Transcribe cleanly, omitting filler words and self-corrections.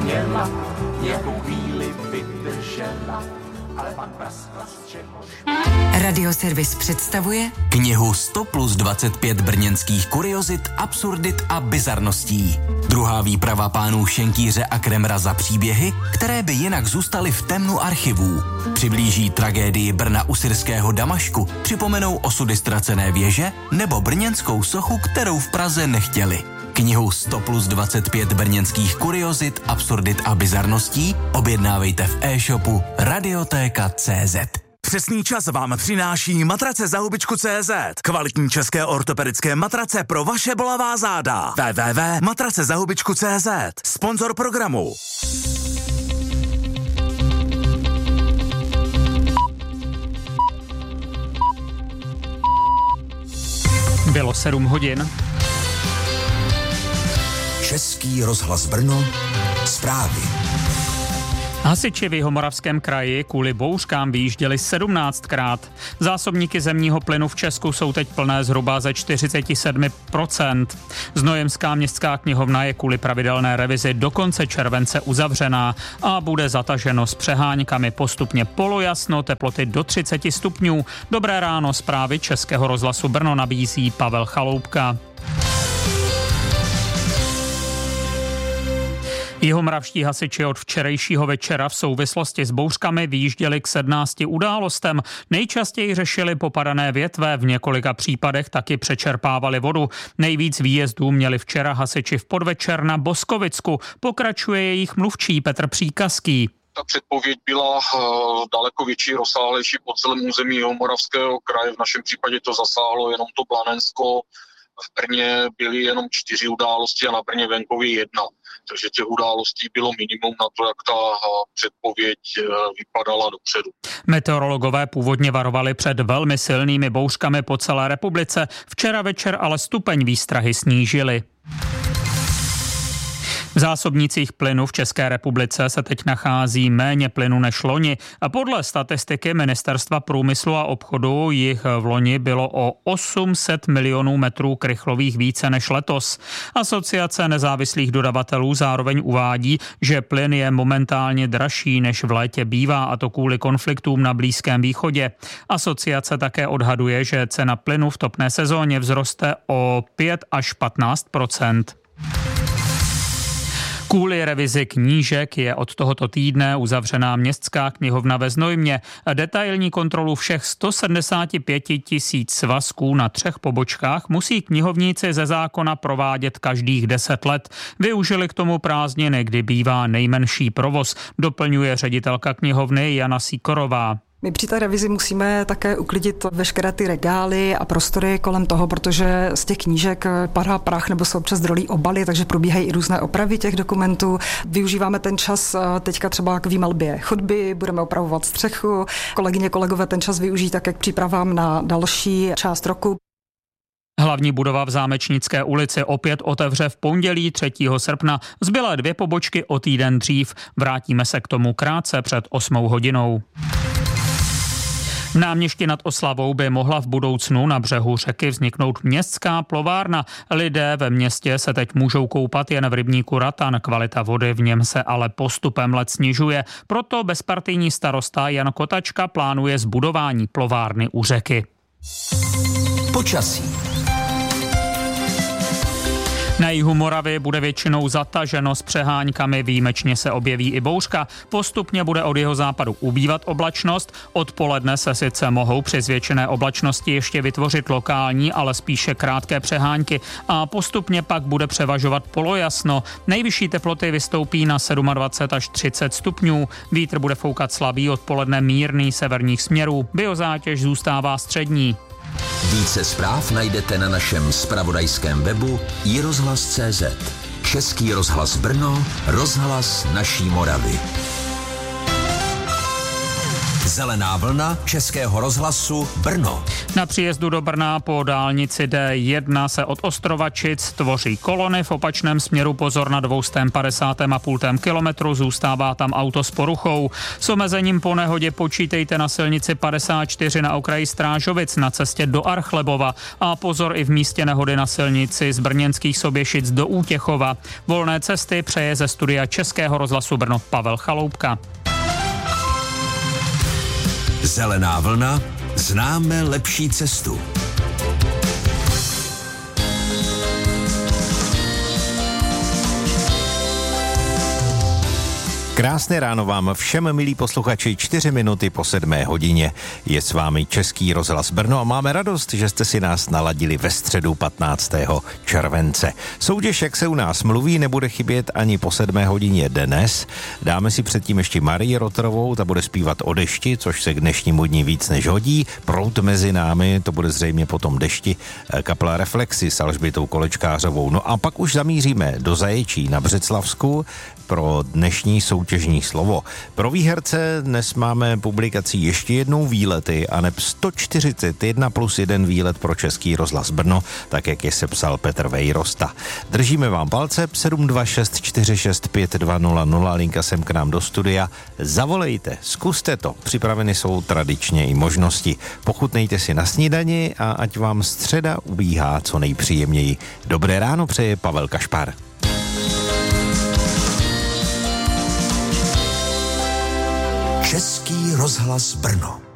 měla, jakou chvíli vydržela, ale pak praskla z čehož. Radioservis představuje knihu 100+25 brněnských kuriozit, absurdit a bizarností. Druhá výprava pánů Šenkýře a Kremra za příběhy, které by jinak zůstaly v temnu archivů. Přiblíží tragédii Brna u syrského Damašku, připomenou osudy ztracené věže nebo brněnskou sochu, kterou v Praze nechtěli. Knihu 100+25 brněnských kuriozit, absurdit a bizarností objednávejte v e-shopu radiotéka.cz. Přesný čas vám přináší matrace za hubičku.cz. Kvalitní české ortopedické matrace pro vaše bolavá záda. www.matracezahubičku.cz. Sponzor programu. Bylo 7 hodin. Český rozhlas Brno. Zprávy. Hasiči v Jihomoravském kraji kvůli bouřkám vyjížděli 17krát. Zásobníky zemního plynu v Česku jsou teď plné zhruba ze 47%. Znojemská městská knihovna je kvůli pravidelné revizi do konce července uzavřená a bude zataženo s přeháňkami postupně polojasno, teploty do 30 stupňů. Dobré ráno, zprávy Českého rozhlasu Brno nabízí Pavel Chaloupka. Jihomoravští hasiči od včerejšího večera v souvislosti s bouřkami vyjížděli k 17 událostem. Nejčastěji řešili popadané větve, v několika případech taky přečerpávali vodu. Nejvíc výjezdů měli včera hasiči v podvečer na Boskovicku. Pokračuje jejich mluvčí Petr Příkazký. Ta předpověď byla daleko větší, rozsáhlejší po celém území Jihomoravského kraje. V našem případě to zasáhlo jenom to Blanensko. V Brně byly jenom 4 události a na Brně venkově 1. Takže těch událostí bylo minimum na to, jak ta předpověď vypadala dopředu. Meteorologové původně varovali před velmi silnými bouřkami po celé republice. Včera večer ale stupeň výstrahy snížili. V zásobnících plynu v České republice se teď nachází méně plynu než loni. A podle statistiky Ministerstva průmyslu a obchodu jich v loni bylo o 800 milionů metrů krychlových více než letos. Asociace nezávislých dodavatelů zároveň uvádí, že plyn je momentálně dražší než v létě bývá, a to kvůli konfliktům na Blízkém východě. Asociace také odhaduje, že cena plynu v topné sezóně vzroste o 5 až 15%. Kvůli revizi knížek je od tohoto týdne uzavřená městská knihovna ve Znojmě. Detailní kontrolu všech 175 000 svazků na 3 pobočkách musí knihovníci ze zákona provádět každých 10 let. Využili k tomu prázdniny, kdy bývá nejmenší provoz, doplňuje ředitelka knihovny Jana Sýkorová. My při té revizi musíme také uklidit veškeré ty regály a prostory kolem toho, protože z těch knížek padá prach nebo se občas drolí obaly, takže probíhají i různé opravy těch dokumentů. Využíváme ten čas teďka třeba k výmalbě chodby, budeme opravovat střechu. Kolegyně, kolegové ten čas využijí také k přípravám na další část roku. Hlavní budova v Zámečnické ulici opět otevře v pondělí 3. srpna. Zbylé 2 pobočky o týden dřív. Vrátíme se k tomu krátce před 8 hodinou. V Náměšti nad Oslavou by mohla v budoucnu na břehu řeky vzniknout městská plovárna. Lidé ve městě se teď můžou koupat jen v rybníku Ratan, kvalita vody v něm se ale postupem let snižuje. Proto bezpartijní starosta Jan Kotačka plánuje zbudování plovárny u řeky. Počasí. Na jihu Moravy bude většinou zataženo s přeháňkami, výjimečně se objeví i bouřka. Postupně bude od jihozápadu ubývat oblačnost. Odpoledne se sice mohou při zvětšené oblačnosti ještě vytvořit lokální, ale spíše krátké přehánky a postupně pak bude převažovat polojasno. Nejvyšší teploty vystoupí na 27 až 30 stupňů. Vítr bude foukat slabý, odpoledne mírný severních směrů. Biozátěž zůstává střední. Více zpráv najdete na našem zpravodajském webu iRozhlas.cz. Český rozhlas Brno, rozhlas naší Moravy. Zelená vlna Českého rozhlasu Brno. Na příjezdu do Brna po dálnici D1 se od Ostrovačic tvoří kolony, v opačném směru pozor na 250,5 kilometru, zůstává tam auto s poruchou. S omezením po nehodě počítejte na silnici 54 na okraji Strážovic na cestě do Archlebova a pozor i v místě nehody na silnici z Brněnských Soběšic do Útěchova. Volné cesty přeje ze studia Českého rozhlasu Brno Pavel Chaloupka. Zelená vlna, známe lepší cestu. Krásné ráno vám všem, milí posluchači, 4 minuty po 7 hodině. Je s vámi Český rozhlas Brno a máme radost, že jste si nás naladili ve středu 15. července. Soutěž, jak se u nás mluví, nebude chybět ani po 7 hodině dnes. Dáme si předtím ještě Marii Rotrovou, ta bude zpívat o dešti, což se k dnešnímu dní víc než hodí. Proud mezi námi, to bude zřejmě potom dešti. Kapela Reflexy s Alžbětou Kolečkářovou. No a pak už zamíříme do Zaječí na Břeclavsku pro dnešní soutěžní slovo. Pro výherce dnes máme publikací ještě jednou výlety a neb 141 plus 1 výlet pro Český rozhlas Brno, tak jak je sepsal Petr Vejrosta. Držíme vám palce, 726465200, linka sem k nám do studia. Zavolejte, zkuste to, připraveny jsou tradičně i možnosti. Pochutnejte si na snídani a ať vám středa ubíhá co nejpříjemněji. Dobré ráno přeje Pavel Kašpar. Český rozhlas Brno.